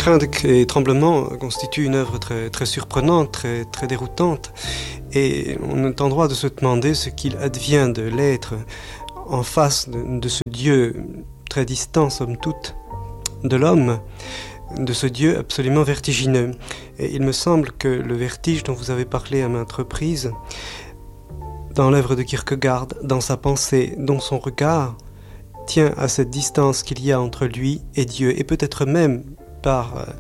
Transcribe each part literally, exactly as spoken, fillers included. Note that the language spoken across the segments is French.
Crainte et Tremblement constitue une œuvre très, très surprenante, très, très déroutante, et on est en droit de se demander ce qu'il advient de l'être en face de, de ce Dieu très distant, somme toute, de l'homme, de ce Dieu absolument vertigineux. Et il me semble que le vertige dont vous avez parlé à maintes reprises, dans l'œuvre de Kierkegaard, dans sa pensée, dans son regard, tient à cette distance qu'il y a entre lui et Dieu, et peut-être même par euh,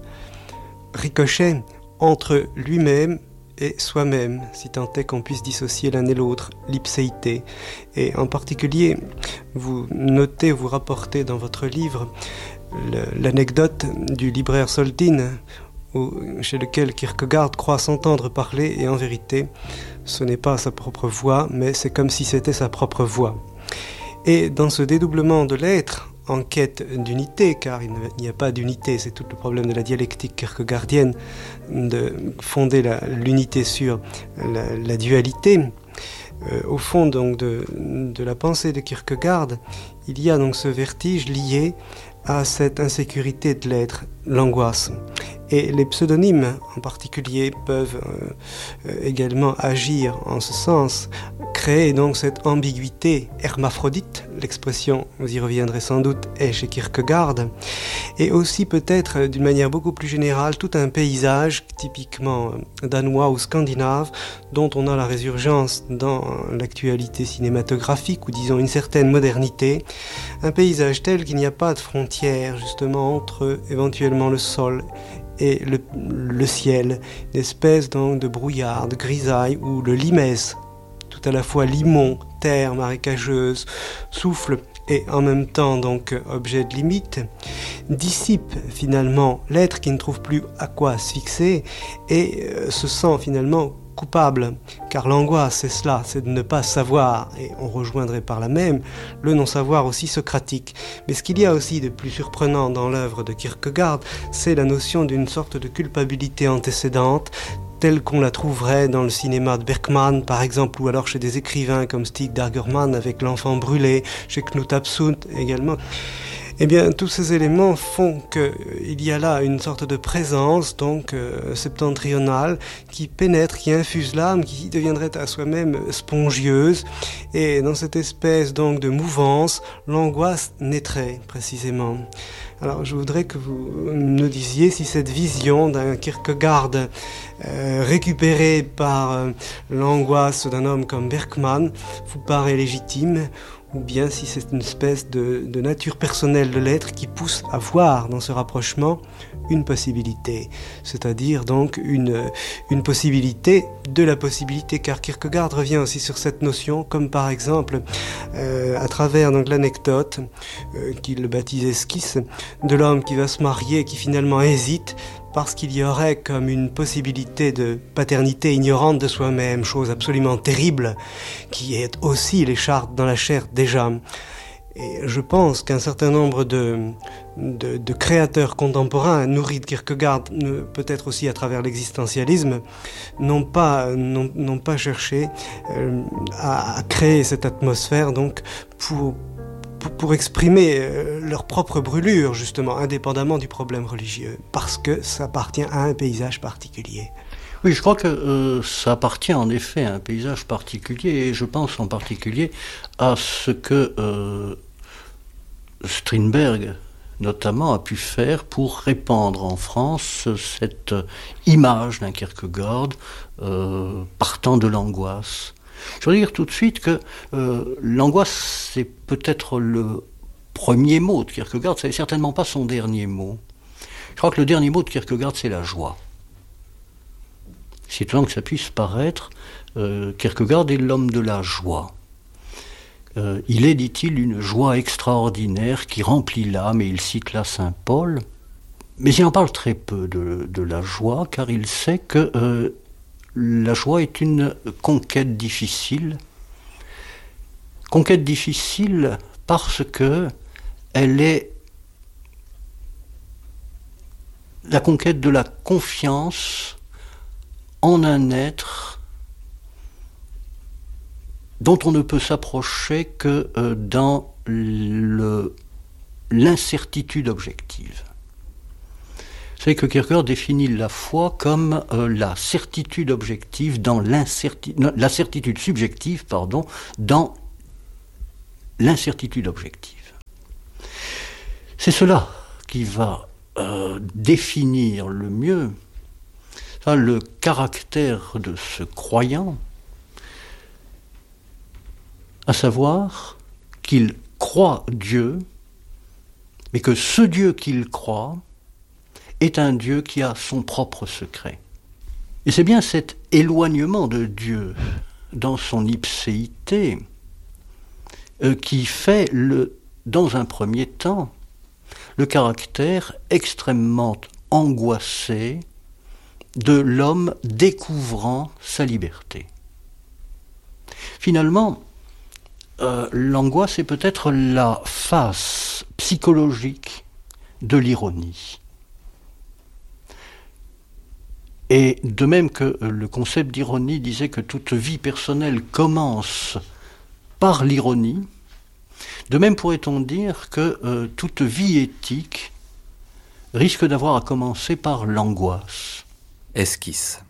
ricochet entre lui-même et soi-même, si tant est qu'on puisse dissocier l'un et l'autre, l'ipséité. Et en particulier, vous notez, vous rapportez dans votre livre le, l'anecdote du libraire Soldin, où, chez lequel Kierkegaard croit s'entendre parler, et en vérité, ce n'est pas sa propre voix, mais c'est comme si c'était sa propre voix. Et dans ce dédoublement de l'être, en quête d'unité, car il n'y a pas d'unité, c'est tout le problème de la dialectique kierkegaardienne, de fonder la, l'unité sur la, la dualité. Euh, au fond donc de, de la pensée de Kierkegaard, il y a donc ce vertige lié à cette insécurité de l'être, l'angoisse. Et les pseudonymes en particulier peuvent euh, également agir en ce sens, créer donc cette ambiguïté hermaphrodite, l'expression, vous y reviendrez sans doute, est chez Kierkegaard, et aussi peut-être d'une manière beaucoup plus générale tout un paysage typiquement danois ou scandinave dont on a la résurgence dans l'actualité cinématographique ou disons une certaine modernité, un paysage tel qu'il n'y a pas de frontière justement entre éventuellement le sol et le, le ciel, une espèce donc de brouillard, de grisaille où le limès, tout à la fois limon, terre marécageuse, souffle et en même temps donc objet de limite, dissipe finalement l'être qui ne trouve plus à quoi se fixer et euh, se sent finalement coupable, car l'angoisse c'est cela, c'est de ne pas savoir, et on rejoindrait par là même le non-savoir aussi socratique. Mais ce qu'il y a aussi de plus surprenant dans l'œuvre de Kierkegaard, c'est la notion d'une sorte de culpabilité antécédente, telle qu'on la trouverait dans le cinéma de Bergman, par exemple, ou alors chez des écrivains comme Stig Dagerman avec L'Enfant brûlé, chez Knut Absundt également. Eh bien, tous ces éléments font qu'il y a là une sorte de présence, donc euh, septentrionale, qui pénètre, qui infuse l'âme, qui deviendrait à soi-même spongieuse. Et dans cette espèce donc de mouvance, l'angoisse naîtrait précisément. Alors, je voudrais que vous nous disiez si cette vision d'un Kierkegaard euh, récupéré par euh, l'angoisse d'un homme comme Bergman vous paraît légitime, ou bien si c'est une espèce de, de nature personnelle de l'être qui pousse à voir dans ce rapprochement une possibilité, c'est-à-dire donc une, une possibilité de la possibilité, car Kierkegaard revient aussi sur cette notion, comme par exemple euh, à travers donc l'anecdote euh, qu'il baptise esquisse, de l'homme qui va se marier et qui finalement hésite, parce qu'il y aurait comme une possibilité de paternité ignorante de soi-même, chose absolument terrible, qui est aussi l'écharpe dans la chair déjà. Et je pense qu'un certain nombre de, de, de créateurs contemporains, nourris de Kierkegaard, peut-être aussi à travers l'existentialisme, n'ont pas, n'ont, n'ont pas cherché euh, à, à créer cette atmosphère donc pour Pour, pour exprimer euh, leur propre brûlure, justement, indépendamment du problème religieux, parce que ça appartient à un paysage particulier. Oui, je crois que euh, ça appartient en effet à un paysage particulier, et je pense en particulier à ce que euh, Strindberg, notamment, a pu faire pour répandre en France cette image d'un Kierkegaard euh, partant de l'angoisse. Je voudrais dire tout de suite que euh, l'angoisse, c'est peut-être le premier mot de Kierkegaard, c'est certainement pas son dernier mot. Je crois que le dernier mot de Kierkegaard, c'est la joie. Si étonnant que ça puisse paraître, euh, Kierkegaard est l'homme de la joie. Euh, il est, dit-il, une joie extraordinaire qui remplit l'âme, et il cite là Saint Paul. Mais il en parle très peu de, de la joie, car il sait que euh, la joie est une conquête difficile. Conquête difficile parce que elle est la conquête de la confiance en un être dont on ne peut s'approcher que euh, dans le, l'incertitude objective. c'est que Kierkegaard définit la foi comme euh, la certitude objective dans l'incertitude, la certitude subjective, pardon, dans l'incertitude objective. C'est cela qui va euh, définir le mieux enfin, le caractère de ce croyant, à savoir qu'il croit Dieu, mais que ce Dieu qu'il croit est un Dieu qui a son propre secret. Et c'est bien cet éloignement de Dieu dans son ipséité euh, qui fait, le, dans un premier temps, le caractère extrêmement angoissé de l'homme découvrant sa liberté. Finalement, euh, l'angoisse est peut-être la face psychologique de l'ironie. Et de même que le concept d'ironie disait que toute vie personnelle commence par l'ironie, de même pourrait-on dire que euh, toute vie éthique risque d'avoir à commencer par l'angoisse. Esquisse.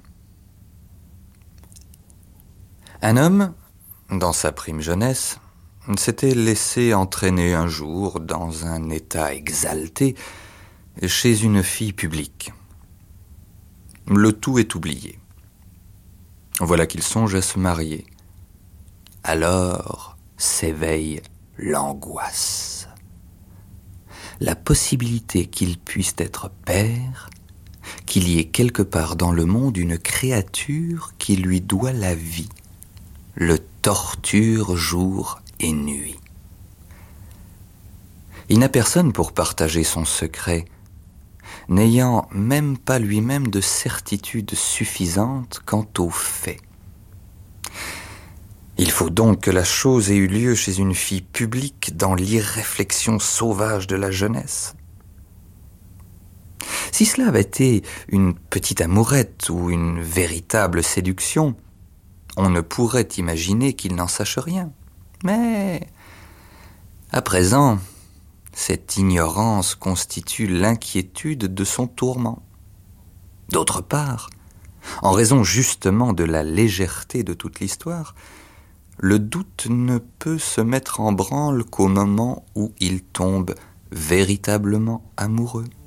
Un homme, dans sa prime jeunesse, s'était laissé entraîner un jour dans un état exalté chez une fille publique. Le tout est oublié. Voilà qu'il songe à se marier. Alors s'éveille l'angoisse. La possibilité qu'il puisse être père, qu'il y ait quelque part dans le monde une créature qui lui doit la vie, le torture jour et nuit. Il n'a personne pour partager son secret, n'ayant même pas lui-même de certitude suffisante quant aux faits. Il faut donc que la chose ait eu lieu chez une fille publique dans l'irréflexion sauvage de la jeunesse. Si cela avait été une petite amourette ou une véritable séduction, on ne pourrait imaginer qu'il n'en sache rien. Mais, à présent, cette ignorance constitue l'inquiétude de son tourment. D'autre part, en raison justement de la légèreté de toute l'histoire, le doute ne peut se mettre en branle qu'au moment où il tombe véritablement amoureux.